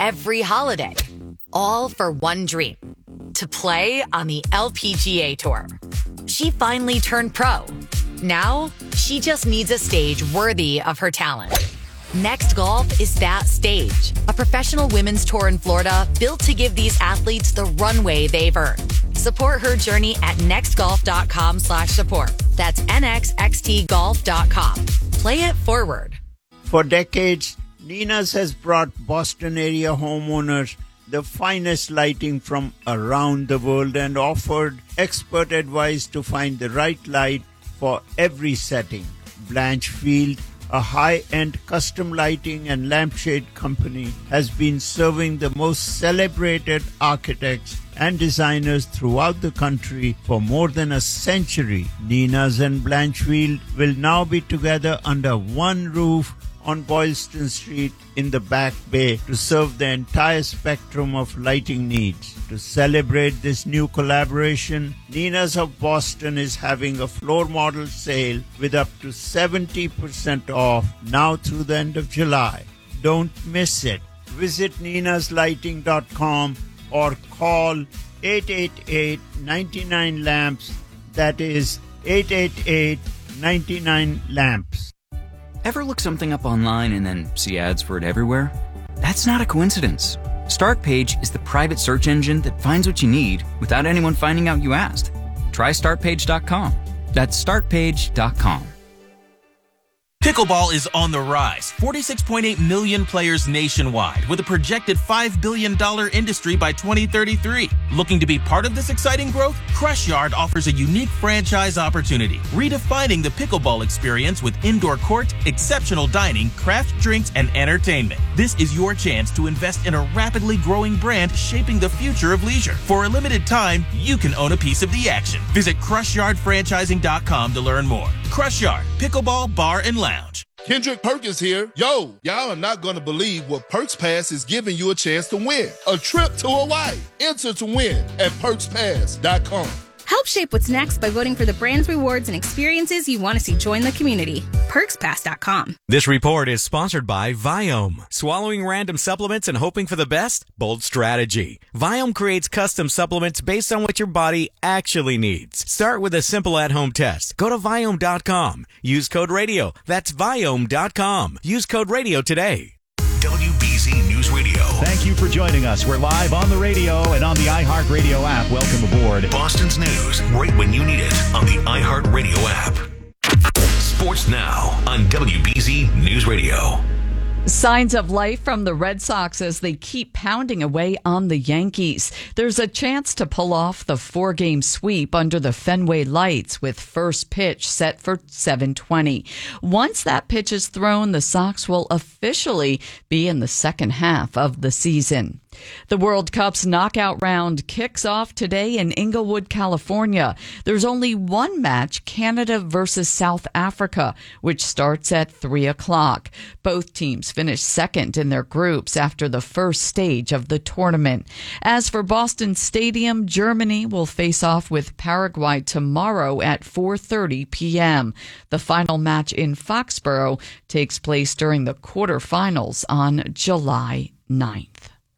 every holiday. All for one dream, to play on the LPGA Tour. She finally turned pro. Now, she just needs a stage worthy of her talent. Next Golf is that stage. A professional women's tour in Florida built to give these athletes the runway they've earned. Support her journey at nextgolf.com/support. That's nxxtgolf.com. Play it forward. For decades, Nina's has brought Boston area homeowners the finest lighting from around the world and offered expert advice to find the right light for every setting. Blanchfield, a high-end custom lighting and lampshade company, has been serving the most celebrated architects and designers throughout the country for more than a century. Nina's and Blanchfield will now be together under one roof on Boylston Street in the Back Bay to serve the entire spectrum of lighting needs. To celebrate this new collaboration, Nina's of Boston is having a floor model sale with up to 70% off now through the end of July. Don't miss it. Visit ninaslighting.com or call 888-99-LAMPS. That is 888-99-LAMPS. Ever look something up online and then see ads for it everywhere? That's not a coincidence. Startpage is the private search engine that finds what you need without anyone finding out you asked. Try startpage.com. That's startpage.com. Pickleball is on the rise. 46.8 million players nationwide with a projected $5 billion industry by 2033. Looking to be part of this exciting growth? Crush Yard offers a unique franchise opportunity, redefining the pickleball experience with indoor court, exceptional dining, craft drinks, and entertainment. This is your chance to invest in a rapidly growing brand shaping the future of leisure. For a limited time, you can own a piece of the action. Visit CrushYardFranchising.com to learn more. Crush Yard, Pickleball Bar and Lounge. Kendrick Perkins here. Yo, y'all are not going to believe what Perks Pass is giving you a chance to win. A trip to Hawaii. Enter to win at PerksPass.com. Help shape what's next by voting for the brands, rewards, and experiences you want to see join the community. PerksPass.com. This report is sponsored by Viome. Swallowing random supplements and hoping for the best? Bold strategy. Viome creates custom supplements based on what your body actually needs. Start with a simple at-home test. Go to Viome.com. Use code RADIO. That's Viome.com. Use code RADIO today. WBZ News Radio. Thank you for joining us. We're live on the radio and on the iHeartRadio app. Welcome aboard. Boston's news right when you need it on the iHeartRadio app. Sports now on WBZ News Radio. Signs of life from the Red Sox as they keep pounding away on the Yankees. There's a chance to pull off the 4-game sweep under the Fenway lights with first pitch set for 7:20. Once that pitch is thrown, the Sox will officially be in the second half of the season. The World Cup's knockout round kicks off today in Inglewood, California. There's only one match, Canada versus South Africa, which starts at 3 o'clock. Both teams finished second in their groups after the first stage of the tournament. As for Boston Stadium, Germany will face off with Paraguay tomorrow at 4:30 p.m. The final match in Foxborough takes place during the quarterfinals on July 9th.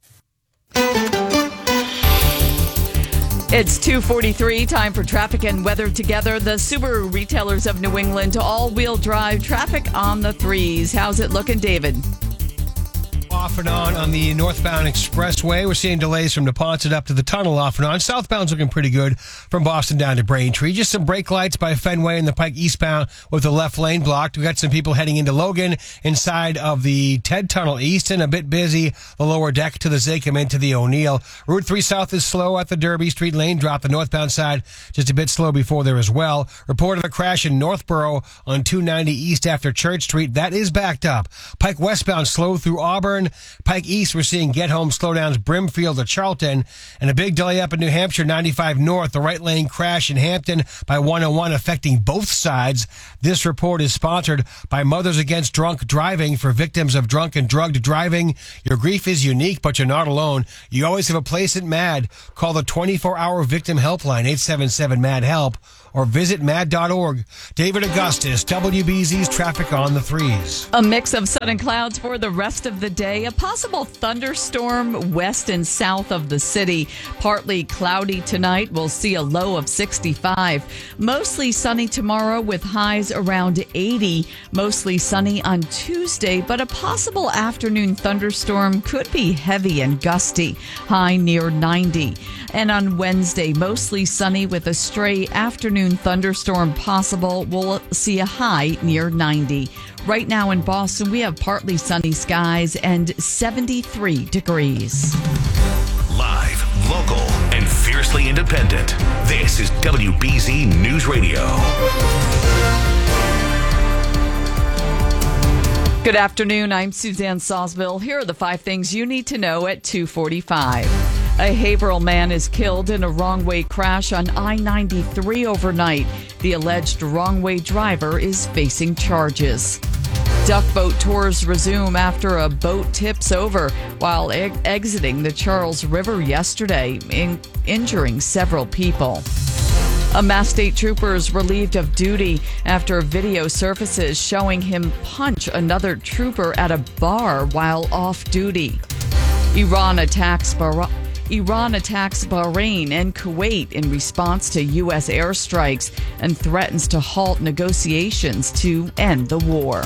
It's 2:43, time for traffic and weather together. The Subaru retailers of New England, all-wheel drive traffic on the threes. How's it looking, David? Off and on the northbound expressway. We're seeing delays from Neponset up to the tunnel off and on. Southbound's looking pretty good from Boston down to Braintree. Just some brake lights by Fenway and the Pike eastbound with the left lane blocked. We got some people heading into Logan inside of the Ted Tunnel East and a bit busy the lower deck to the Zakim into the O'Neill. Route 3 South is slow at the Derby Street lane drop. The northbound side just a bit slow before there as well. Report of a crash in Northborough on 290 East after Church Street. That is backed up. Pike westbound slow through Auburn. Pike East, we're seeing get home slowdowns Brimfield to Charlton, and a big delay up in New Hampshire, 95 North. The right lane crash in Hampton by 101 affecting both sides. This report is sponsored by Mothers Against Drunk Driving for victims of drunk and drugged driving. Your grief is unique, but you're not alone. You always have a place at MAD. Call the 24-hour victim helpline, 877-MAD-HELP, or visit mad.org. David Augustus, WBZ's traffic on the threes. A mix of sun and clouds for the rest of the day. today. A possible thunderstorm west and south of the city. Partly cloudy tonight. We'll see a low of 65. Mostly sunny tomorrow with highs around 80. Mostly sunny on Tuesday, but a possible afternoon thunderstorm could be heavy and gusty. High near 90. And on Wednesday, mostly sunny with a stray afternoon thunderstorm possible. We'll see a high near 90. Right now in Boston, we have partly sunny skies and 73 degrees. Live, local, and fiercely independent. This is WBZ News Radio. Good afternoon. I'm Suzanne Sawsville. Here are the 5 things you need to know at 2:45. A Haverhill man is killed in a wrong-way crash on I-93 overnight. The alleged wrong-way driver is facing charges. Duck boat tours resume after a boat tips over while exiting the Charles River yesterday, injuring several people. A Mass State Trooper is relieved of duty after video surfaces showing him punch another trooper at a bar while off duty. Iran attacks Bahrain and Kuwait in response to U.S. airstrikes and threatens to halt negotiations to end the war.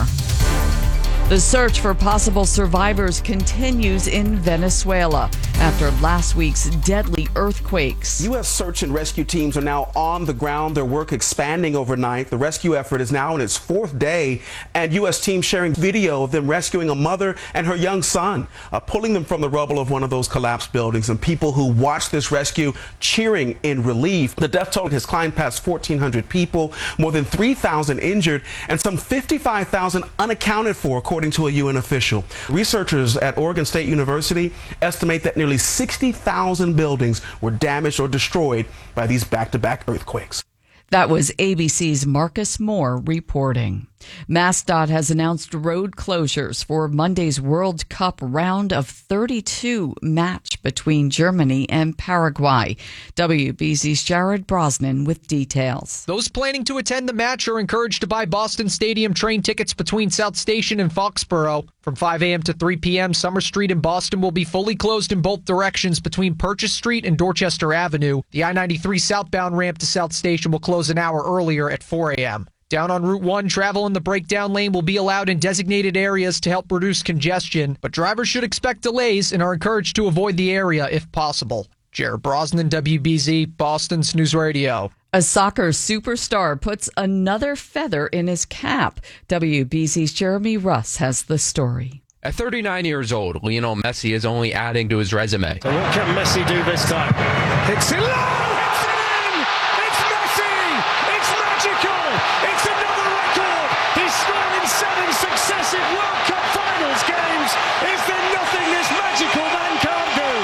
The search for possible survivors continues in Venezuela after last week's deadly earthquakes. U.S. search and rescue teams are now on the ground, their work expanding overnight. The rescue effort is now in its 4th day, and U.S. teams sharing video of them rescuing a mother and her young son, pulling them from the rubble of one of those collapsed buildings, and people who watched this rescue cheering in relief. The death toll has climbed past 1,400 people, more than 3,000 injured, and some 55,000 unaccounted for, according to a UN official. Researchers at Oregon State University estimate that nearly 60,000 buildings were damaged or destroyed by these back-to-back earthquakes. That was ABC's Marcus Moore reporting. MassDOT has announced road closures for Monday's World Cup round of 32 match between Germany and Paraguay. WBZ's Jared Brosnan with details. Those planning to attend the match are encouraged to buy Boston Stadium train tickets between South Station and Foxborough. From 5 a.m. to 3 p.m., Summer Street in Boston will be fully closed in both directions between Purchase Street and Dorchester Avenue. The I-93 southbound ramp to South Station will close an hour earlier at 4 a.m. Down on Route 1, travel in the breakdown lane will be allowed in designated areas to help reduce congestion, but drivers should expect delays and are encouraged to avoid the area if possible. Jared Brosnan, WBZ, Boston's News Radio. A soccer superstar puts another feather in his cap. WBZ's Jeremy Russ has the story. At 39 years old, Lionel Messi is only adding to his resume. So what can Messi do this time? Hits it low! It's in! It's Messi! It's magical! It's another record! He's scored in 7 successive World Cup Finals games! Is there nothing this magical man can't do?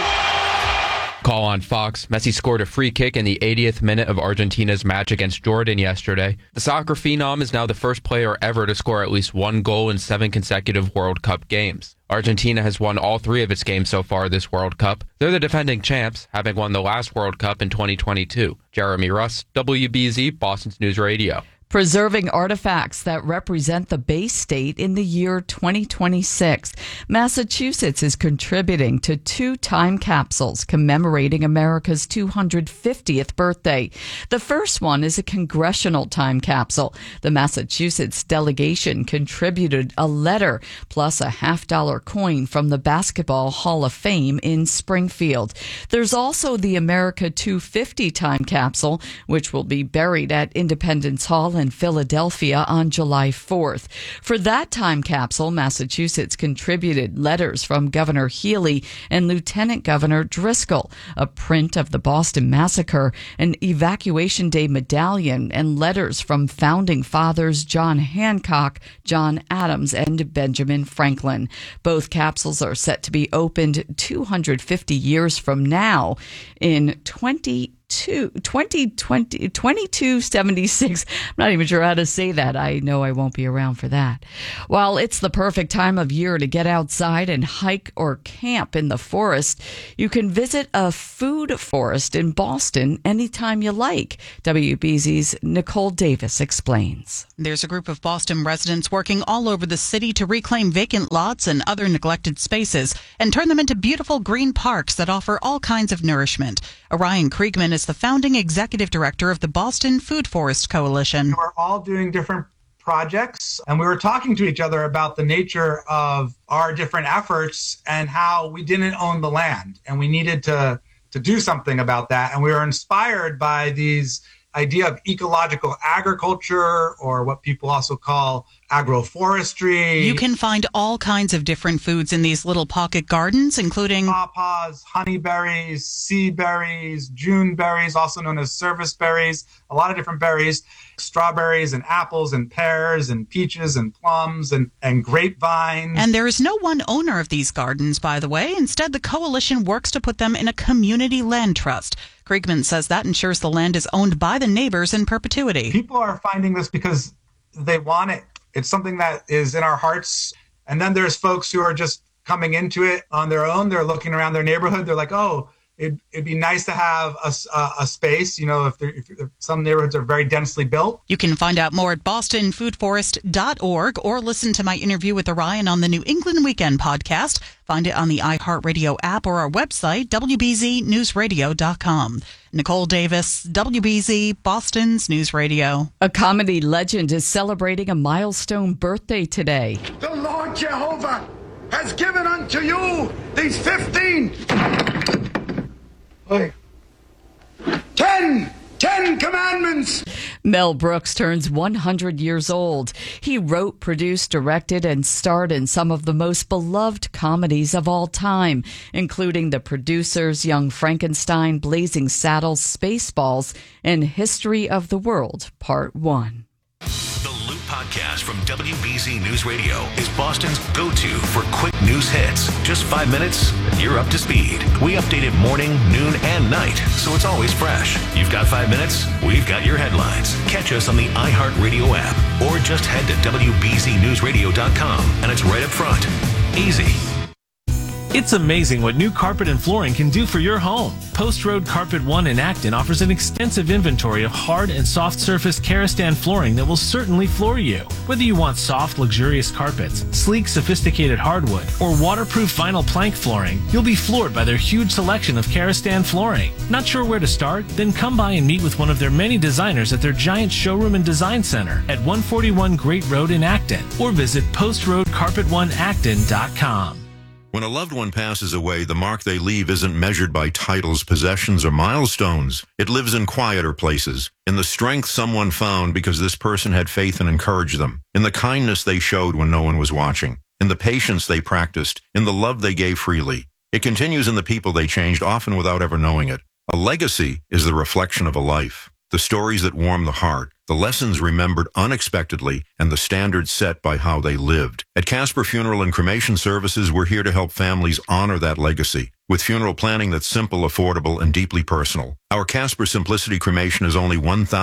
Call on Fox. Messi scored a free kick in the 80th minute of Argentina's match against Jordan yesterday. The soccer phenom is now the first player ever to score at least 1 goal in 7 consecutive World Cup games. Argentina has won all 3 of its games so far this World Cup. They're the defending champs, having won the last World Cup in 2022. Jeremy Russ, WBZ, Boston's News Radio. Preserving artifacts that represent the Bay State in the year 2026. Massachusetts is contributing to 2 time capsules commemorating America's 250th birthday. The first one is a congressional time capsule. The Massachusetts delegation contributed a letter plus a $50 coin from the Basketball Hall of Fame in Springfield. There's also the America 250 time capsule, which will be buried at Independence Hall in Philadelphia on July 4th. For that time capsule, Massachusetts contributed letters from Governor Healy and Lieutenant Governor Driscoll, a print of the Boston Massacre, an Evacuation Day medallion, and letters from founding fathers John Hancock, John Adams, and Benjamin Franklin. Both capsules are set to be opened 250 years from now in 20 2276. I'm not even sure how to say that. I know I won't be around for that. While it's the perfect time of year to get outside and hike or camp in the forest, you can visit a food forest in Boston anytime you like. WBZ's Nicole Davis explains. There's a group of Boston residents working all over the city to reclaim vacant lots and other neglected spaces and turn them into beautiful green parks that offer all kinds of nourishment. Orion Kriegman is the founding executive director of the Boston Food Forest Coalition. We're all doing different projects, and we were talking to each other about the nature of our different efforts and how we didn't own the land, and we needed to do something about that. And we were inspired by these idea of ecological agriculture, or what people also call agroforestry. You can find all kinds of different foods in these little pocket gardens, including pawpaws, honeyberries, sea berries, June berries, also known as service berries, a lot of different berries, strawberries and apples and pears and peaches and plums and grapevines. And there is no one owner of these gardens, by the way. Instead, the coalition works to put them in a community land trust. Kriegman says that ensures the land is owned by the neighbors in perpetuity. People are finding this because they want it. It's something that is in our hearts. And then there's folks who are just coming into it on their own. They're looking around their neighborhood. They're like, oh, it'd be nice to have a space, you know, if some neighborhoods are very densely built. You can find out more at bostonfoodforest.org or listen to my interview with Orion on the New England Weekend podcast. Find it on the iHeartRadio app or our website, WBZNewsRadio.com. Nicole Davis, WBZ, Boston's News Radio. A comedy legend is celebrating a milestone birthday today. The Lord Jehovah has given unto you these 15... 10 commandments. Mel Brooks turns 100 years old. He wrote, produced, directed, and starred in some of the most beloved comedies of all time, including The Producers, Young Frankenstein, Blazing Saddles, Spaceballs, and History of the World, Part 1. The Loop Podcast from WBZ News Radio is Boston's go-to for quick news hits. Just 5 minutes, and you're up to speed. We update it morning, noon, and night, so it's always fresh. You've got 5 minutes, we've got your headlines. Catch us on the iHeartRadio app, or just head to WBZNewsRadio.com, and it's right up front. Easy. It's amazing what new carpet and flooring can do for your home. Post Road Carpet One in Acton offers an extensive inventory of hard and soft surface Karastan flooring that will certainly floor you. Whether you want soft, luxurious carpets, sleek, sophisticated hardwood, or waterproof vinyl plank flooring, you'll be floored by their huge selection of Karastan flooring. Not sure where to start? Then come by and meet with one of their many designers at their giant showroom and design center at 141 Great Road in Acton, or visit postroadcarpet1acton.com. When a loved one passes away, the mark they leave isn't measured by titles, possessions, or milestones. It lives in quieter places, in the strength someone found because this person had faith and encouraged them, in the kindness they showed when no one was watching, in the patience they practiced, in the love they gave freely. It continues in the people they changed, often without ever knowing it. A legacy is the reflection of a life. The stories that warm the heart, the lessons remembered unexpectedly, and the standards set by how they lived. At Casper Funeral and Cremation Services, we're here to help families honor that legacy with funeral planning that's simple, affordable, and deeply personal. Our Casper Simplicity Cremation is only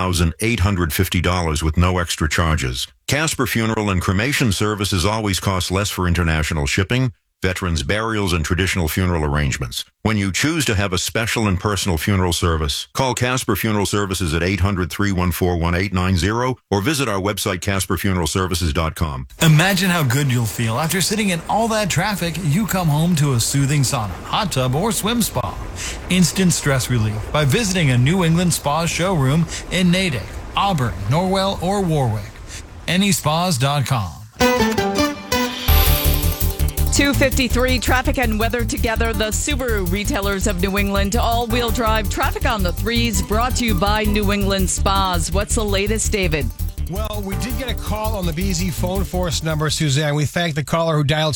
$1,850 with no extra charges. Casper Funeral and Cremation Services always cost less for international shipping, veterans' burials, and traditional funeral arrangements. When you choose to have a special and personal funeral service, call Casper Funeral Services at 800-314-1890 or visit our website, CasperFuneralServices.com. Imagine how good you'll feel after sitting in all that traffic. You come home to a soothing sauna, hot tub, or swim spa. Instant stress relief by visiting a New England Spa showroom in Natick, Auburn, Norwell, or Warwick. Anyspas.com. 2:53, traffic and weather together. The Subaru retailers of New England, all-wheel drive traffic on the threes, brought to you by New England Spas. What's the latest, David? Well, we did get a call on the BZ phone force number, Suzanne. We thank the caller who dialed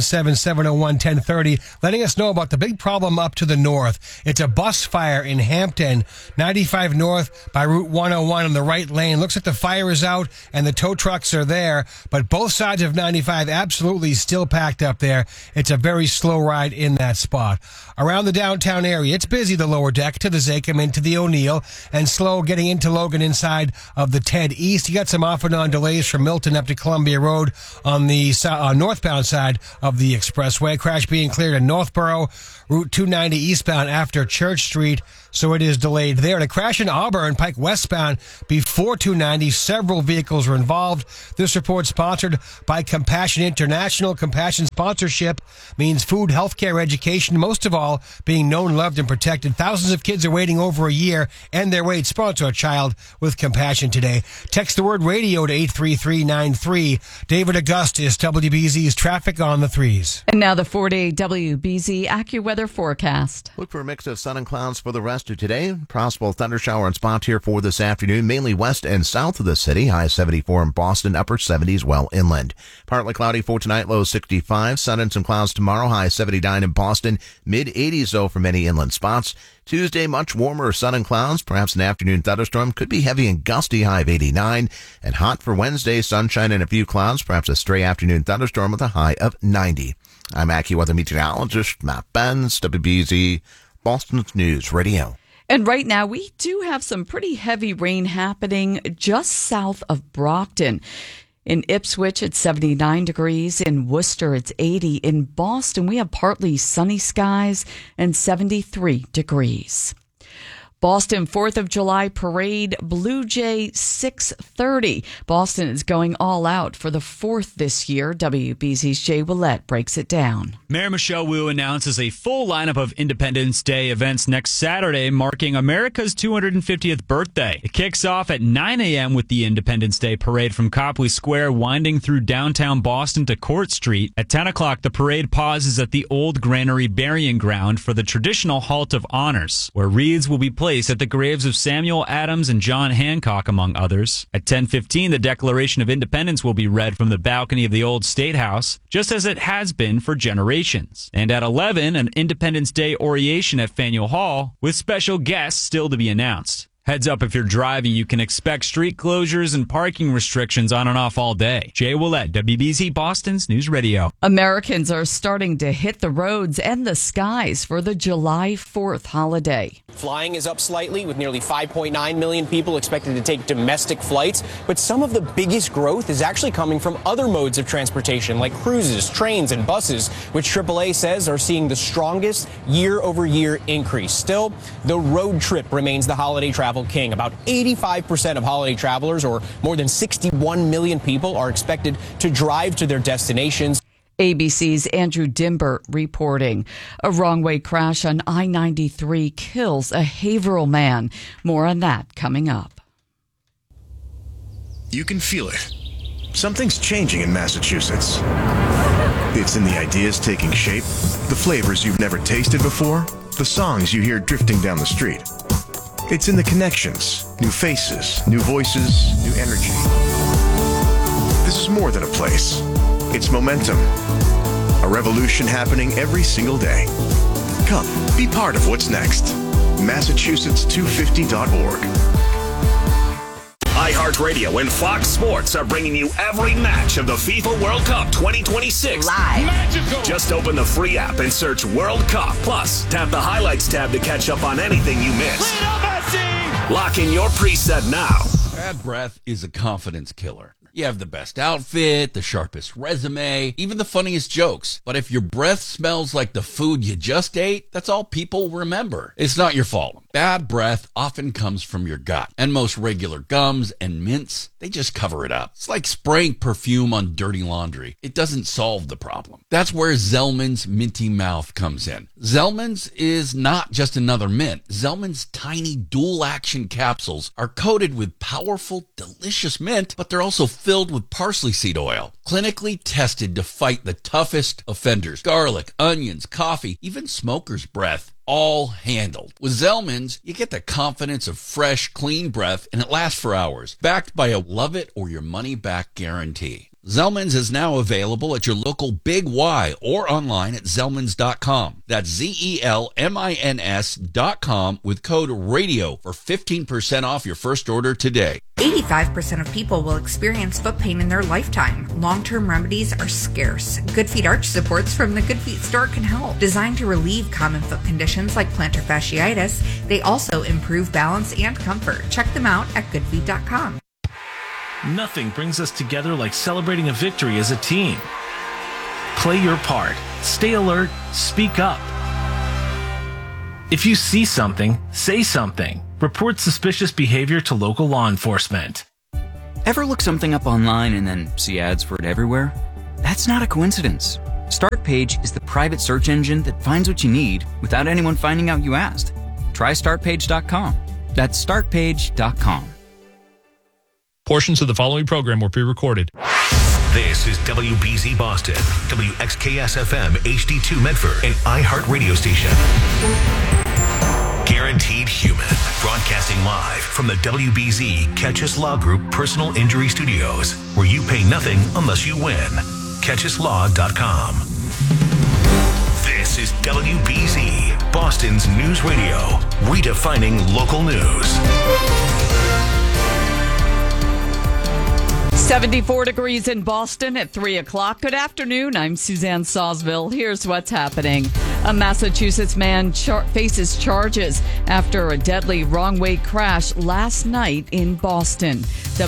617-701-1030, letting us know about the big problem up to the north. It's a bus fire in Hampton, 95 north by Route 101 on the right lane. Looks like the fire is out and the tow trucks are there, but both sides of 95 absolutely still packed up there. It's a very slow ride in that spot. Around the downtown area, it's busy, the lower deck to the Zakim into the O'Neill, and slow getting into Logan inside of the Ted East. You got some off and on delays from Milton up to Columbia Road on the northbound side of the expressway. Crash being cleared in Northborough, Route 290 eastbound after Church Street, so it is delayed there. And a crash in Auburn, Pike westbound before 290. Several vehicles were involved. This report sponsored by Compassion International. Compassion sponsorship means food, healthcare, education, most of all being known, loved, and protected. Thousands of kids are waiting over a year and their wait. Sponsor a child with Compassion today. Text the word radio to 83393. David Augustus, WBZ's traffic on the 3s. And now the 4-day WBZ AccuWeather forecast. Look for a mix of sun and clouds for the rest of today. Possible thundershower and spots here for this afternoon, mainly west and south of the city. High 74 in Boston, upper 70s well inland. Partly cloudy for tonight, low 65. Sun and some clouds tomorrow, high 79 in Boston, mid 80s though for many inland spots. Tuesday, much warmer, sun and clouds, perhaps an afternoon thunderstorm. Could be heavy and gusty, high of 89. And hot for Wednesday, sunshine and a few clouds, perhaps a stray afternoon thunderstorm with a high of 90. I'm AccuWeather meteorologist Matt Benz, WBZ, Boston's News Radio. And right now, we do have some pretty heavy rain happening just south of Brockton. In Ipswich, it's 79 degrees. In Worcester, it's 80. In Boston, we have partly sunny skies and 73 degrees. Boston 4th of July Parade, Blue Jay 6:30. Boston is going all out for the 4th this year. WBZ's Jay Willett breaks it down. Mayor Michelle Wu announces a full lineup of Independence Day events next Saturday, marking America's 250th birthday. It kicks off at 9 a.m. with the Independence Day Parade from Copley Square, winding through downtown Boston to Court Street. At 10 o'clock, the parade pauses at the Old Granary Burying Ground for the traditional Halt of Honors, where wreaths will be placed at the graves of Samuel Adams and John Hancock, among others. At 10:15, the Declaration of Independence will be read from the balcony of the old State House, just as it has been for generations. And at 11, an Independence Day oration at Faneuil Hall, with special guests still to be announced. Heads up, if you're driving, you can expect street closures and parking restrictions on and off all day. Jay Willett, WBZ Boston's News Radio. Americans are starting to hit the roads and the skies for the July 4th holiday. Flying is up slightly, with nearly 5.9 million people expected to take domestic flights. But some of the biggest growth is actually coming from other modes of transportation, like cruises, trains, and buses, which AAA says are seeing the strongest year-over-year increase. Still, the road trip remains the holiday travel king. About 85% of holiday travelers, or more than 61 million people, are expected to drive to their destinations. ABC's Andrew Dimbert reporting. A wrong-way crash on I-93 kills a Haverhill man. More on that coming up. You can feel it. Something's changing in Massachusetts. It's in the ideas taking shape, the flavors you've never tasted before, the songs you hear drifting down the street. It's in the connections, new faces, new voices, new energy. This is more than a place. It's momentum. A revolution happening every single day. Come, be part of what's next. Massachusetts250.org. iHeartRadio and Fox Sports are bringing you every match of the FIFA World Cup 2026 live. Magical. Just open the free app and search World Cup. Plus, tap the highlights tab to catch up on anything you missed. Lock in your preset now. Bad breath is a confidence killer. You have the best outfit, the sharpest resume, even the funniest jokes. But if your breath smells like the food you just ate, that's all people remember. It's not your fault. Bad breath often comes from your gut. And most regular gums and mints, they just cover it up. It's like spraying perfume on dirty laundry. It doesn't solve the problem. That's where Zellman's Minty Mouth comes in. Zellman's is not just another mint. Zellman's tiny dual-action capsules are coated with powerful, delicious mint, but they're also filled with parsley seed oil, clinically tested to fight the toughest offenders. Garlic, onions, coffee, even smoker's breath. All handled. With Zellman's, you get the confidence of fresh, clean breath, and it lasts for hours. Backed by a love it or your money back guarantee. Zellman's is now available at your local Big Y or online at Zellmans.com. That's ZELMINS.com with code RADIO for 15% off your first order today. 85% of people will experience foot pain in their lifetime. Long-term remedies are scarce. Good Feet arch supports from the Good Feet store can help. Designed to relieve common foot conditions like plantar fasciitis, they also improve balance and comfort. Check them out at goodfeet.com. Nothing brings us together like celebrating a victory as a team. Play your part. Stay alert. Speak up. If you see something, say something. Report suspicious behavior to local law enforcement. Ever look something up online and then see ads for it everywhere? That's not a coincidence. StartPage is the private search engine that finds what you need without anyone finding out you asked. Try StartPage.com. That's StartPage.com. Portions of the following program were pre-recorded. This is WBZ Boston, WXKS-FM HD2 Medford, and iHeart Radio Station. Guaranteed Human, broadcasting live from the WBZ Catchus Law Group Personal Injury Studios, where you pay nothing unless you win. CatchusLaw.com. This is WBZ, Boston's news radio, redefining local news. 74 degrees in Boston at 3 o'clock. Good afternoon. I'm Suzanne Sawsville. Here's what's happening. A Massachusetts man faces charges after a deadly wrong-way crash last night in Boston.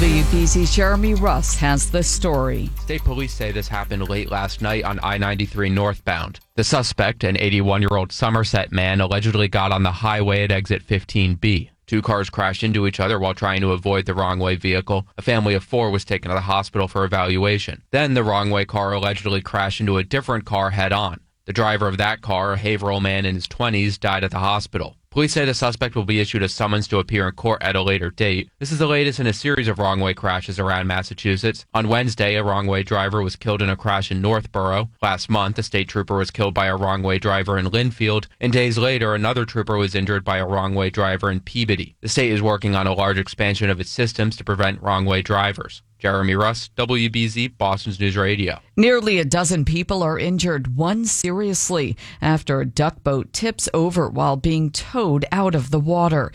WBZ's Jeremy Russ has the story. State police say this happened late last night on I-93 northbound. The suspect, an 81-year-old Somerset man, allegedly got on the highway at exit 15B. Two cars crashed into each other while trying to avoid the wrong-way vehicle. A family of 4 was taken to the hospital for evaluation. Then the wrong-way car allegedly crashed into a different car head-on. The driver of that car, a Haverhill man in his 20s, died at the hospital. Police say the suspect will be issued a summons to appear in court at a later date. This is the latest in a series of wrong-way crashes around Massachusetts. On Wednesday, a wrong-way driver was killed in a crash in Northborough. Last month, a state trooper was killed by a wrong-way driver in Linfield. And days later, another trooper was injured by a wrong-way driver in Peabody. The state is working on a large expansion of its systems to prevent wrong-way drivers. Jeremy Russ, WBZ, Boston's News Radio. Nearly a dozen people are injured, one seriously, after a duck boat tips over while being towed out of the water.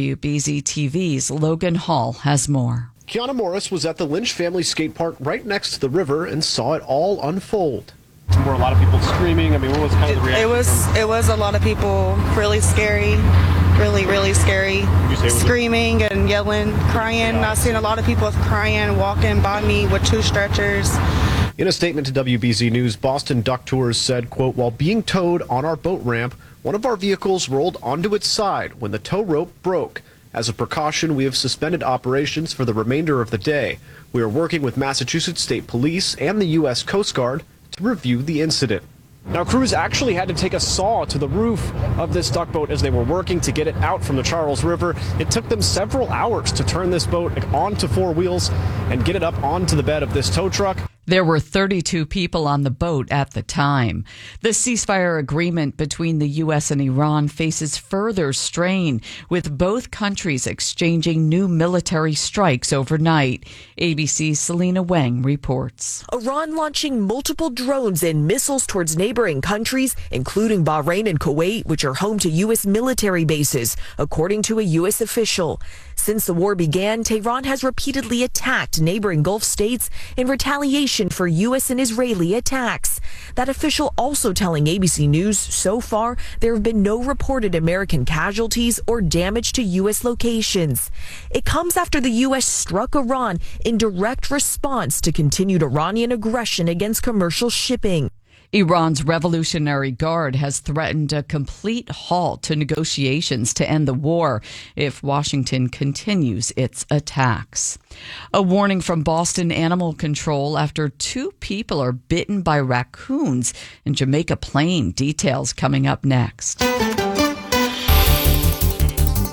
WBZ TV's Logan Hall has more. Kiana Morris was at the Lynch family skate park right next to the river and saw it all unfold. Were a lot of people screaming? I mean, what was kind of the reaction? It was a lot of people, really scary, really scary, screaming and yelling, crying. I've seen a lot of people crying, walking by me with 2 stretchers. In a statement to WBZ News, Boston Duck Tours said, quote, while being towed on our boat ramp, one of our vehicles rolled onto its side when the tow rope broke. As a precaution, we have suspended operations for the remainder of the day. We are working with Massachusetts State Police and the U.S. Coast Guard to review the incident. Now, crews actually had to take a saw to the roof of this duck boat as they were working to get it out from the Charles River. It took them several hours to turn this boat onto 4 wheels and get it up onto the bed of this tow truck. There were 32 people on the boat at the time. The ceasefire agreement between the U.S. and Iran faces further strain, with both countries exchanging new military strikes overnight. ABC's Selena Wang reports. Iran launching multiple drones and missiles towards neighboring countries, including Bahrain and Kuwait, which are home to U.S. military bases, according to a U.S. official. Since the war began, Tehran has repeatedly attacked neighboring Gulf states in retaliation for U.S. and Israeli attacks. That official also telling ABC News, so far, there have been no reported American casualties or damage to U.S. locations. It comes after the U.S. struck Iran in direct response to continued Iranian aggression against commercial shipping. Iran's Revolutionary Guard has threatened a complete halt to negotiations to end the war if Washington continues its attacks. A warning from Boston Animal Control after 2 people are bitten by raccoons in Jamaica Plain. Details coming up next.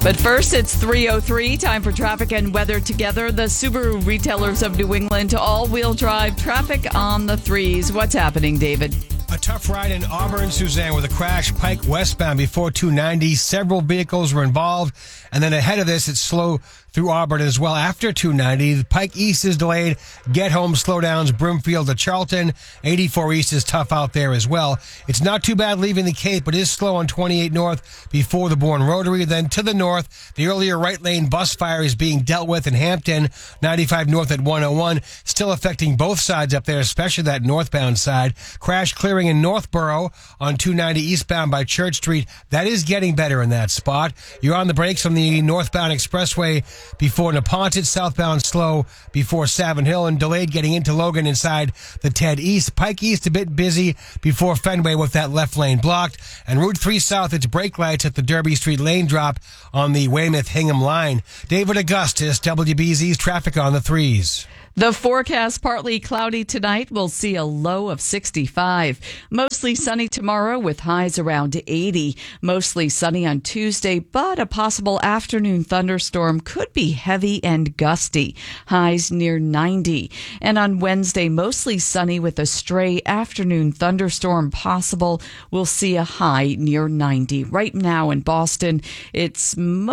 But first, it's 3:03. Time for traffic and weather together. The Subaru retailers of New England, all-wheel drive traffic on the threes. What's happening, David? A tough ride in Auburn, Suzanne, with a crash Pike westbound before 290. Several vehicles were involved. And then ahead of this, it's slow through Auburn as well after 290. The Pike East is delayed. Get home slowdowns, Broomfield to Charlton. 84 East is tough out there as well. It's not too bad leaving the Cape, but it is slow on 28 North before the Bourne Rotary. Then to the north, the earlier right lane bus fire is being dealt with in Hampton. 95 North at 101, still affecting both sides up there, especially that northbound side. Crash clearing in Northborough on 290 eastbound by Church Street. That is getting better in that spot. You're on the brakes on the northbound expressway before Neponset, southbound slow before Savin Hill, and delayed getting into Logan inside the Ted East. Pike East a bit busy before Fenway with that left lane blocked. And Route 3 South, it's brake lights at the Derby Street lane drop on the Weymouth-Hingham line. David Augustus, WBZ's traffic on the threes. The forecast, partly cloudy tonight. We'll see a low of 65. Mostly sunny tomorrow with highs around 80. Mostly sunny on Tuesday, but a possible afternoon thunderstorm could be heavy and gusty. Highs near 90. And on Wednesday, mostly sunny with a stray afternoon thunderstorm possible. We'll see a high near 90. Right now in Boston, it's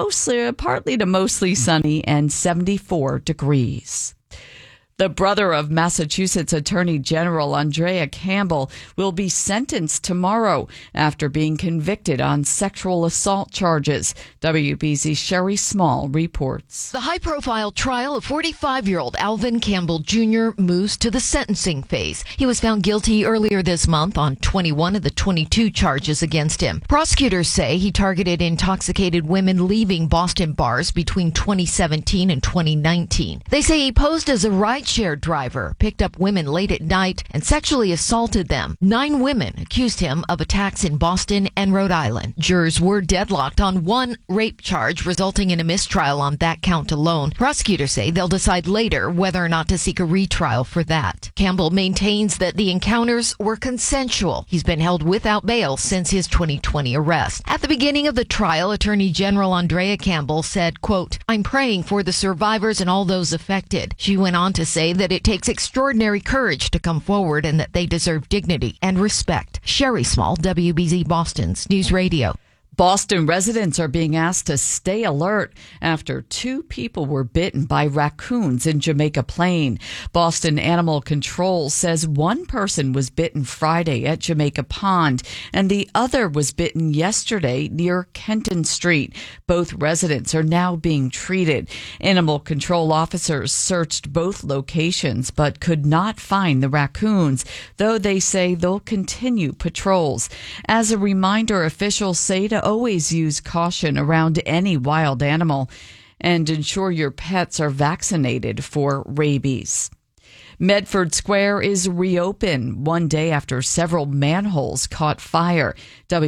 partly to mostly sunny and 74 degrees. The brother of Massachusetts Attorney General Andrea Campbell will be sentenced tomorrow after being convicted on sexual assault charges. WBZ's Sherry Small reports. The high-profile trial of 45-year-old Alvin Campbell Jr. moves to the sentencing phase. He was found guilty earlier this month on 21 of the 22 charges against him. Prosecutors say he targeted intoxicated women leaving Boston bars between 2017 and 2019. They say he posed as a rideshare driver, picked up women late at night, and sexually assaulted them. 9 women accused him of attacks in Boston and Rhode Island. Jurors were deadlocked on one rape charge, resulting in a mistrial on that count alone. Prosecutors say they'll decide later whether or not to seek a retrial for that. Campbell maintains that the encounters were consensual. He's been held without bail since his 2020 arrest. At the beginning of the trial, Attorney General Andrea Campbell said, quote, "I'm praying for the survivors and all those affected." She went on to say that it takes extraordinary courage to come forward and that they deserve dignity and respect. Sherry Small, WBZ Boston's News Radio. Boston residents are being asked to stay alert after 2 people were bitten by raccoons in Jamaica Plain. Boston Animal Control says one person was bitten Friday at Jamaica Pond and the other was bitten yesterday near Kenton Street. Both residents are now being treated. Animal control officers searched both locations but could not find the raccoons, though they say they'll continue patrols. As a reminder, officials say to always use caution around any wild animal and ensure your pets are vaccinated for rabies. Medford Square is reopened one day after several manholes caught fire.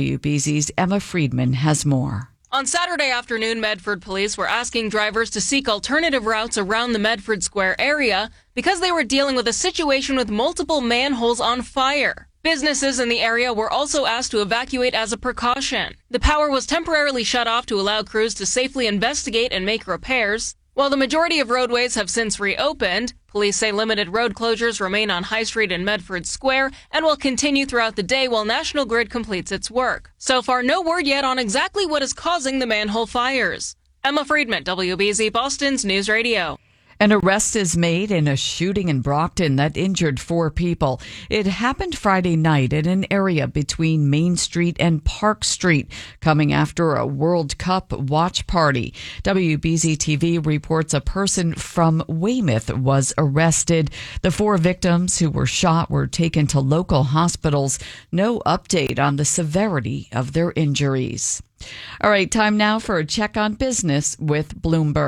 WBZ's Emma Friedman has more. On Saturday afternoon, Medford police were asking drivers to seek alternative routes around the Medford Square area because they were dealing with a situation with multiple manholes on fire. Businesses in the area were also asked to evacuate as a precaution. The power was temporarily shut off to allow crews to safely investigate and make repairs. While the majority of roadways have since reopened, police say limited road closures remain on High Street and Medford Square and will continue throughout the day while National Grid completes its work. So far, no word yet on exactly what is causing the manhole fires. Emma Friedman, WBZ Boston's News Radio. An arrest is made in a shooting in Brockton that injured 4 people. It happened Friday night in an area between Main Street and Park Street, coming after a World Cup watch party. WBZ TV reports a person from Weymouth was arrested. The 4 victims who were shot were taken to local hospitals. No update on the severity of their injuries. All right, time now for a check on business with Bloomberg.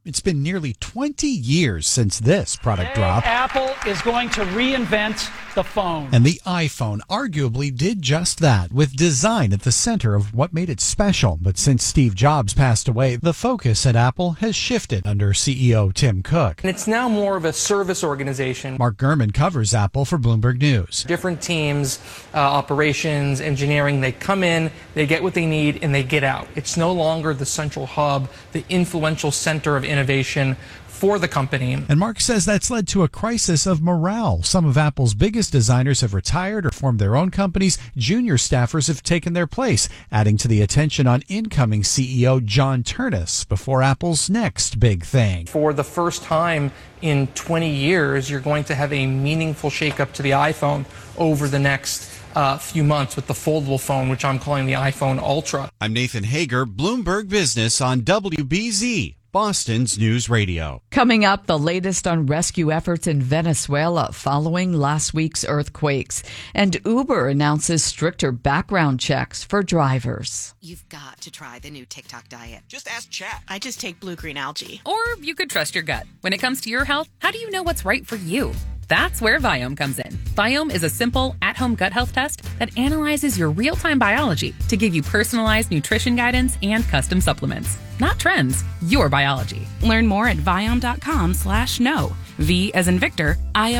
It's been nearly 20 years since this product dropped. Apple is going to reinvent the phone. And the iPhone arguably did just that, with design at the center of what made it special. But since Steve Jobs passed away, the focus at Apple has shifted under CEO Tim Cook. And it's now more of a service organization. Mark Gurman covers Apple for Bloomberg News. Different teams, operations, engineering, they come in, they get what they need, and they get out. It's no longer the central hub, the influential center of innovation for the company. And Mark says that's led to a crisis of morale. Some of Apple's biggest designers have retired or formed their own companies. Junior staffers have taken their place, adding to the attention on incoming CEO John Ternus before Apple's next big thing. For the first time in 20 years, you're going to have a meaningful shakeup to the iPhone over the next few months with the foldable phone, which I'm calling the iPhone Ultra. I'm Nathan Hager, Bloomberg Business on WBZ. Boston's News Radio. Coming up, the latest on rescue efforts in Venezuela following last week's earthquakes. And Uber announces stricter background checks for drivers. You've got to try the new TikTok diet. Just ask Chat. I just take blue-green algae. Or you could trust your gut. When it comes to your health, how do you know what's right for you? That's where Viome comes in. Viome is a simple, at-home gut health test that analyzes your real-time biology to give you personalized nutrition guidance and custom supplements. Not trends, your biology. Learn more at Viome.com/know. V as in Victor,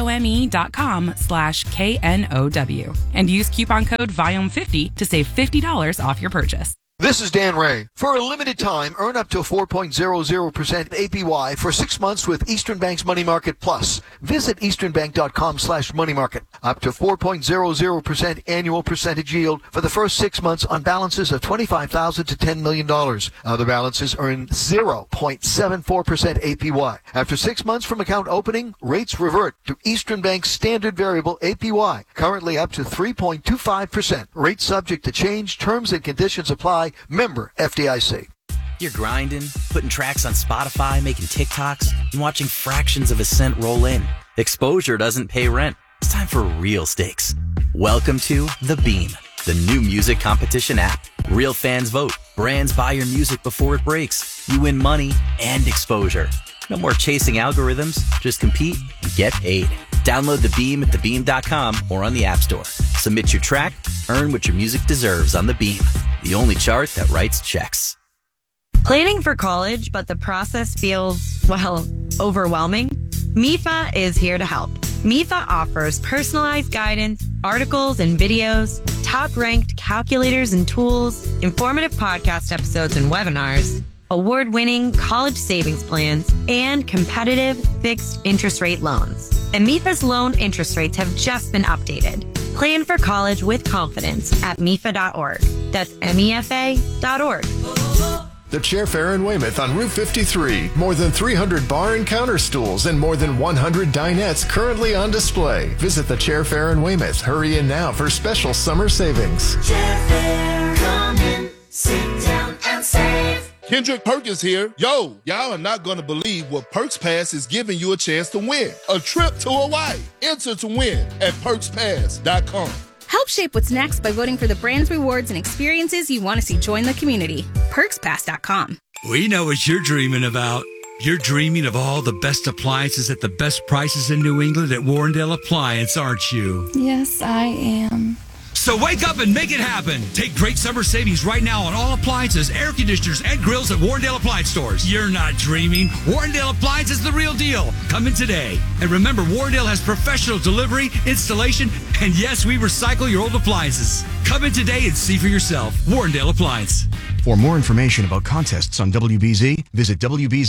IOME.com/KNOW. And use coupon code Viome50 to save $50 off your purchase. This is Dan Ray. For a limited time, earn up to 4.00% APY for 6 months with Eastern Bank's Money Market Plus. Visit easternbank.com/moneymarket. Up to 4.00% annual percentage yield for the first 6 months on balances of $25,000 to $10 million. Other balances earn 0.74% APY. After 6 months from account opening, rates revert to Eastern Bank's standard variable APY, currently up to 3.25%. Rates subject to change. Terms and conditions apply. Member FDIC. You're grinding, putting tracks on Spotify, making TikToks, and watching fractions of a cent roll in. Exposure doesn't pay rent. It's time for real stakes. Welcome to The Beam, the new music competition app. Real fans vote. Brands buy your music before it breaks. You win money and exposure. No more chasing algorithms. Just compete and get paid. Download The Beam at thebeam.com or on the App Store. Submit your track, earn what your music deserves on The Beam, the only chart that writes checks. Planning for college, but the process feels, well, overwhelming? MIFA is here to help. MIFA offers personalized guidance, articles and videos, top-ranked calculators and tools, informative podcast episodes and webinars, award-winning college savings plans, and competitive fixed interest rate loans. And MIFA's loan interest rates have just been updated. Plan for college with confidence at MIFA.org. That's MEFA.org. The Chair Fair in Weymouth on Route 53. More than 300 bar and counter stools and more than 100 dinettes currently on display. Visit the Chair Fair in Weymouth. Hurry in now for special summer savings. Chair Fair, come in, sit down and save. Kendrick Perkins here. Yo, y'all are not going to believe what Perks Pass is giving you a chance to win. A trip to Hawaii. Enter to win at PerksPass.com. Help shape what's next by voting for the brands, rewards, and experiences you want to see join the community. PerksPass.com. We know what you're dreaming about. You're dreaming of all the best appliances at the best prices in New England at Warrendale Appliance, aren't you? Yes, I am. So wake up and make it happen. Take great summer savings right now on all appliances, air conditioners, and grills at Warrendale Appliance Stores. You're not dreaming. Warrendale Appliance is the real deal. Come in today. And remember, Warrendale has professional delivery, installation, and yes, we recycle your old appliances. Come in today and see for yourself. Warrendale Appliance. For more information about contests on WBZ, visit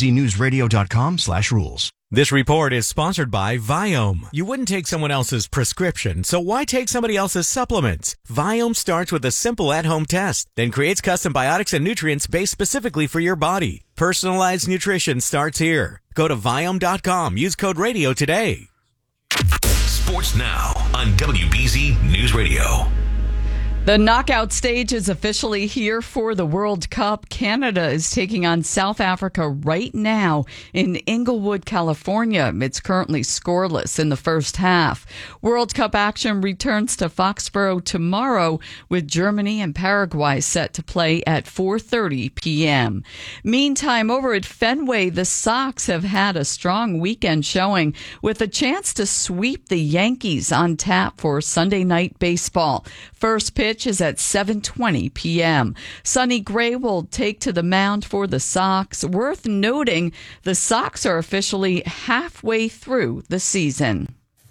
WBZNewsRadio.com/rules. This report is sponsored by Viome. You wouldn't take someone else's prescription, so why take somebody else's supplements? Viome starts with a simple at-home test, then creates custom biotics and nutrients based specifically for your body. Personalized nutrition starts here. Go to Viome.com. Use code RADIO today. Sports now on WBZ News Radio. The knockout stage is officially here for the World Cup. Canada is taking on South Africa right now in Inglewood, California. It's currently scoreless in the first half. World Cup action returns to Foxborough tomorrow with Germany and Paraguay set to play at 4:30 p.m. Meantime, over at Fenway, the Sox have had a strong weekend showing with a chance to sweep the Yankees on tap for Sunday night baseball. First pitch is at 7:20 p.m. Sonny Gray will take to the mound for the Sox. Worth noting, the Sox are officially halfway through the season.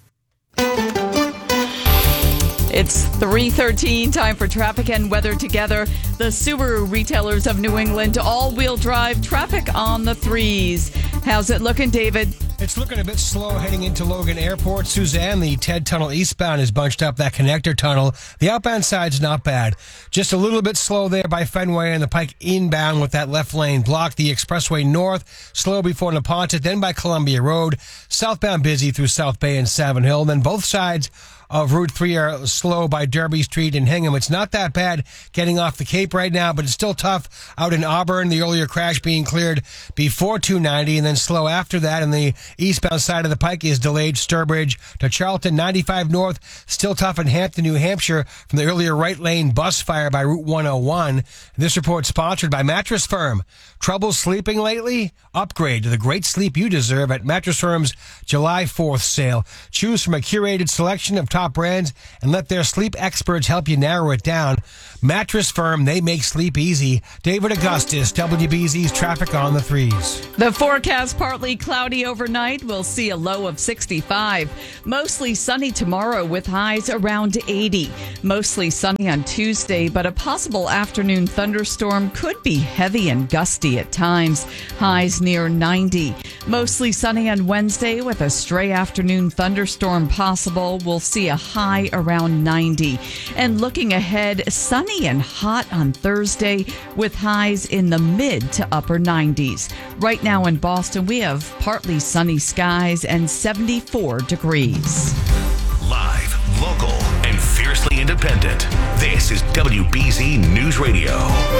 It's 3:13, time for traffic and weather together. The Subaru retailers of New England, all-wheel drive traffic on the threes. How's it looking, David? It's looking a bit slow heading into Logan Airport. Suzanne, the Ted Tunnel eastbound is bunched up, that connector tunnel. The outbound side's not bad. Just a little bit slow there by Fenway and the Pike inbound with that left lane blocked. The expressway north, slow before Neponset, then by Columbia Road. Southbound busy through South Bay and Savin Hill. Then both sides of Route 3 are slow by Derby Street and Hingham. It's not that bad getting off the Cape right now, but it's still tough out in Auburn. The earlier crash being cleared before 290 and then slow after that. And the eastbound side of the Pike is delayed Sturbridge to Charlton. 95 north, still tough in Hampton, New Hampshire from the earlier right lane bus fire by Route 101. This report sponsored by Mattress Firm. Trouble sleeping lately? Upgrade to the great sleep you deserve at Mattress Firm's July 4th sale. Choose from a curated selection of top brands and let their sleep experts help you narrow it down. Mattress Firm, they make sleep easy. David Augustus, WBZ's traffic on the threes. The forecast, partly cloudy overnight. We'll see a low of 65. Mostly sunny tomorrow with highs around 80. Mostly sunny on Tuesday, but a possible afternoon thunderstorm could be heavy and gusty at times. Highs near 90. Mostly sunny on Wednesday with a stray afternoon thunderstorm possible. We'll see a high around 90. And looking ahead, sunny and hot on Thursday with highs in the mid to upper 90s. Right now in Boston, we have partly sunny skies and 74 degrees. Live, local, and fiercely independent. This is WBZ News Radio.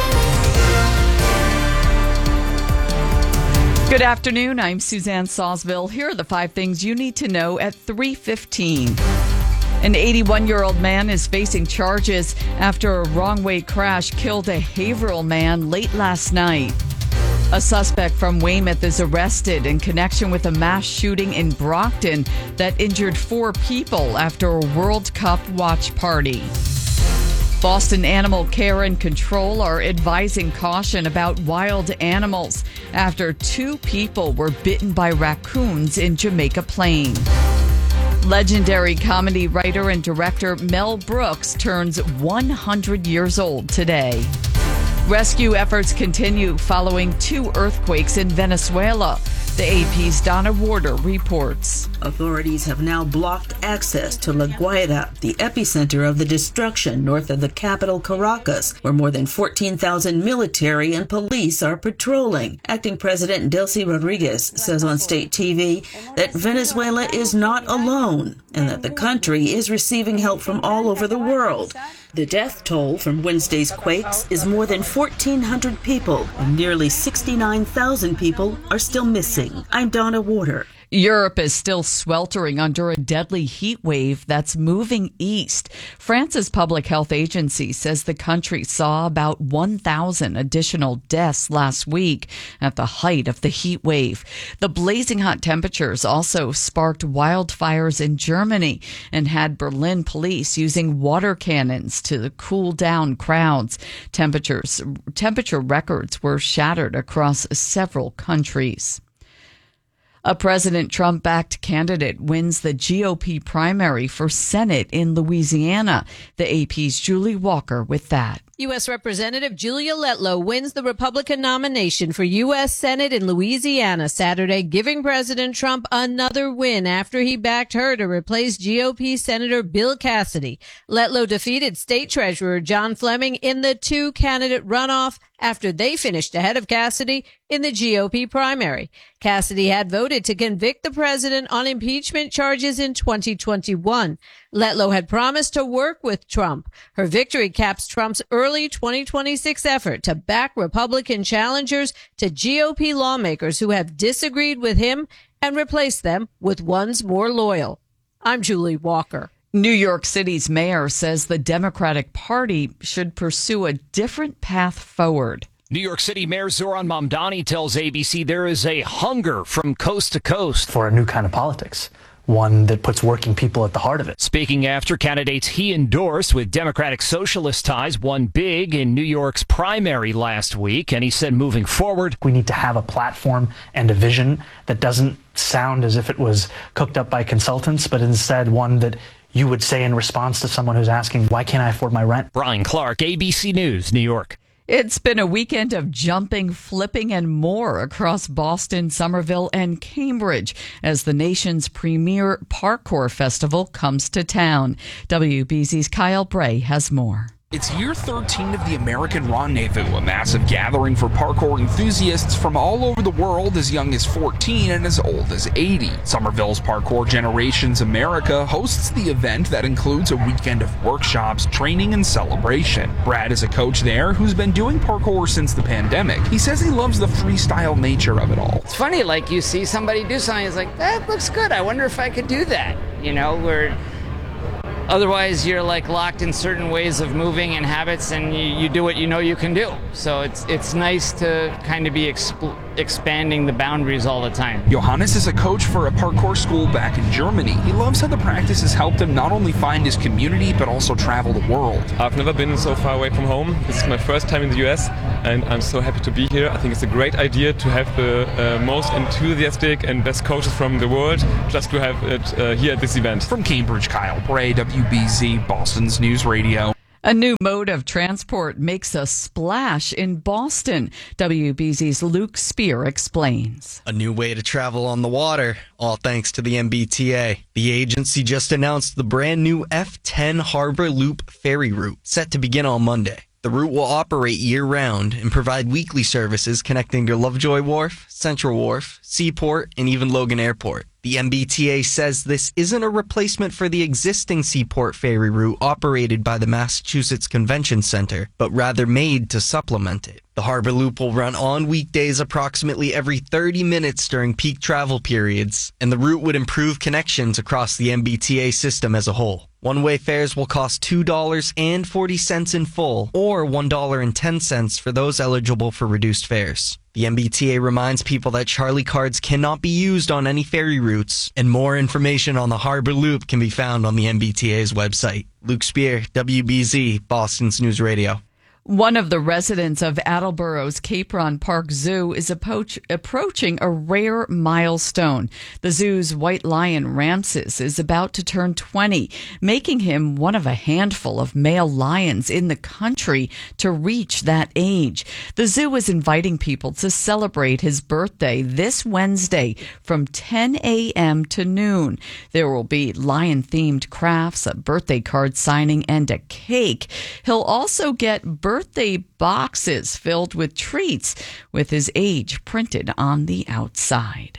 Good afternoon. I'm Suzanne Sawsville. Here are the 5 things you need to know at 3:15. An 81-year-old man is facing charges after a wrong-way crash killed a Haverhill man late last night. A suspect from Weymouth is arrested in connection with a mass shooting in Brockton that injured 4 people after a World Cup watch party. Boston Animal Care and Control are advising caution about wild animals after 2 people were bitten by raccoons in Jamaica Plain. Legendary comedy writer and director Mel Brooks turns 100 years old today. Rescue efforts continue following 2 earthquakes in Venezuela. The AP's Donna Warder reports. Authorities have now blocked access to La Guaira, the epicenter of the destruction north of the capital Caracas, where more than 14,000 military and police are patrolling. Acting President Delcy Rodriguez says on state TV that Venezuela is not alone and that the country is receiving help from all over the world. The death toll from Wednesday's quakes is more than 1,400 people, and nearly 69,000 people are still missing. I'm Donna Warder. Europe is still sweltering under a deadly heat wave that's moving east. France's public health agency says the country saw about 1,000 additional deaths last week at the height of the heat wave. The blazing hot temperatures also sparked wildfires in Germany and had Berlin police using water cannons to cool down crowds. Temperature records were shattered across several countries. A President Trump-backed candidate wins the GOP primary for Senate in Louisiana. The AP's Julie Walker with that. U.S. Representative Julia Letlow wins the Republican nomination for U.S. Senate in Louisiana Saturday, giving President Trump another win after he backed her to replace GOP Senator Bill Cassidy. Letlow defeated State Treasurer John Fleming in the 2-candidate runoff after they finished ahead of Cassidy in the GOP primary. Cassidy had voted to convict the president on impeachment charges in 2021. Letlow had promised to work with Trump. Her victory caps Trump's early 2026 effort to back Republican challengers to GOP lawmakers who have disagreed with him and replace them with ones more loyal. I'm Julie Walker. New York City's mayor says the Democratic Party should pursue a different path forward. New York City Mayor Zohran Mamdani tells ABC there is a hunger from coast to coast for a new kind of politics, one that puts working people at the heart of it. Speaking after candidates he endorsed with Democratic Socialist ties won big in New York's primary last week, and he said moving forward, we need to have a platform and a vision that doesn't sound as if it was cooked up by consultants, but instead one that you would say in response to someone who's asking, why can't I afford my rent? Brian Clark, ABC News, New York. It's been a weekend of jumping, flipping, and more across Boston, Somerville, and Cambridge as the nation's premier parkour festival comes to town. WBZ's Kyle Bray has more. It's year 13 of the American Rendezvous, a massive gathering for parkour enthusiasts from all over the world as young as 14 and as old as 80. Somerville's Parkour Generations America hosts the event that includes a weekend of workshops, training, and celebration. Brad is a coach there who's been doing parkour since the pandemic. He says he loves the freestyle nature of it all. It's funny, like you see somebody do something, it's like, that looks good, I wonder if I could do that. You know, otherwise, you're like locked in certain ways of moving and habits, and you do what you know you can do. So it's nice to kind of be expanding the boundaries all the time. Johannes is a coach for a parkour school back in Germany. He loves how the practice has helped him not only find his community, but also travel the world. I've never been so far away from home. This is my first time in the US, and I'm so happy to be here. I think it's a great idea to have the most enthusiastic and best coaches from the world just to have it here at this event. From Cambridge, Kyle Bray, WBZ, Boston's News Radio. A new mode of transport makes a splash in Boston. WBZ's Luke Spear explains. A new way to travel on the water, all thanks to the MBTA. The agency just announced the brand new F10 Harbor Loop ferry route, set to begin on Monday. The route will operate year-round and provide weekly services connecting to Lovejoy Wharf, Central Wharf, Seaport, and even Logan Airport. The MBTA says this isn't a replacement for the existing Seaport ferry route operated by the Massachusetts Convention Center, but rather made to supplement it. The Harbor Loop will run on weekdays approximately every 30 minutes during peak travel periods, and the route would improve connections across the MBTA system as a whole. One-way fares will cost $2.40 in full, or $1.10 for those eligible for reduced fares. The MBTA reminds people that Charlie cards cannot be used on any ferry routes, and more information on the Harbor Loop can be found on the MBTA's website. Luke Spear, WBZ, Boston's News Radio. One of the residents of Attleborough's Capron Park Zoo is approaching a rare milestone. The zoo's white lion, Ramses, is about to turn 20, making him one of a handful of male lions in the country to reach that age. The zoo is inviting people to celebrate his birthday this Wednesday from 10 a.m. to noon. There will be lion-themed crafts, a birthday card signing, and a cake. He'll also get birthday boxes filled with treats with his age printed on the outside.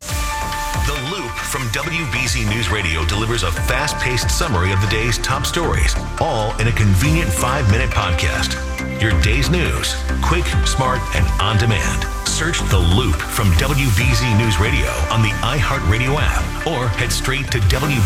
The Loop from WBZ News Radio delivers a fast-paced summary of the day's top stories, all in a convenient 5-minute podcast. Your day's news, quick, smart, and on demand. Search The Loop from WBZ News Radio on the iHeartRadio app or head straight to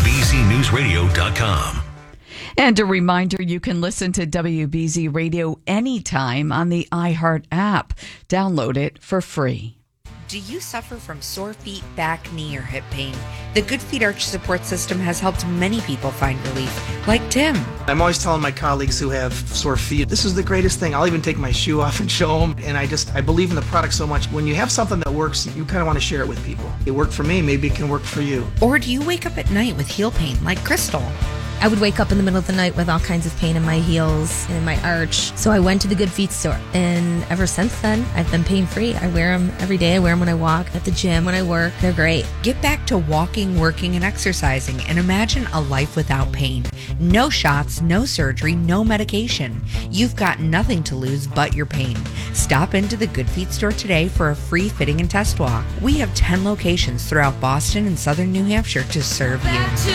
WBZNewsRadio.com. And a reminder, you can listen to WBZ Radio anytime on the iHeart app. Download it for free. Do you suffer from sore feet, back, knee, or hip pain? The Good Feet Arch support system has helped many people find relief, like Tim. I'm always telling my colleagues who have sore feet, this is the greatest thing. I'll even take my shoe off and show them. And I believe in the product so much. When you have something that works, you kind of want to share it with people. It worked for me, maybe it can work for you. Or do you wake up at night with heel pain, like Crystal? I would wake up in the middle of the night with all kinds of pain in my heels and in my arch. So I went to the Good Feet store. And ever since then, I've been pain-free. I wear them every day. I wear them when I walk, at the gym, when I work. They're great. Get back to walking, working, and exercising, and imagine a life without pain. No shots, no surgery, no medication. You've got nothing to lose but your pain. Stop into the Good Feet store today for a free fitting and test walk. We have 10 locations throughout Boston and southern New Hampshire to serve you.